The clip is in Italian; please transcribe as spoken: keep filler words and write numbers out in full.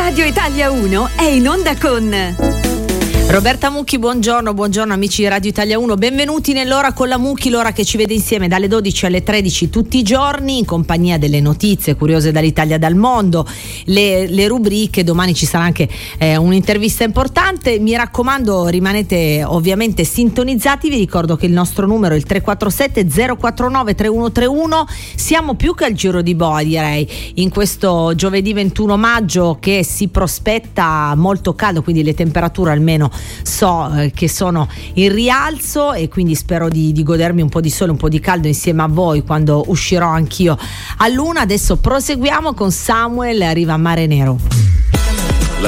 Radio Italia uno è in onda con Roberta Mucchi. Buongiorno, buongiorno amici di Radio Italia uno, benvenuti nell'ora con la Mucchi, l'ora che ci vede insieme dalle dodici alle tredici tutti i giorni in compagnia delle notizie curiose dall'Italia e dal mondo, le, le rubriche. Domani ci sarà anche eh, un'intervista importante. Mi raccomando, rimanete ovviamente sintonizzati. Vi ricordo che il nostro numero è il tre quattro sette zero quattro nove tre uno tre uno. Siamo più che al giro di boa, direi, in questo giovedì ventuno maggio che si prospetta molto caldo, quindi le temperature almeno so eh, che sono in rialzo, e quindi spero di, di godermi un po' di sole, un po' di caldo insieme a voi quando uscirò anch'io a luna. Adesso proseguiamo con Samuel, arriva Mare Nero.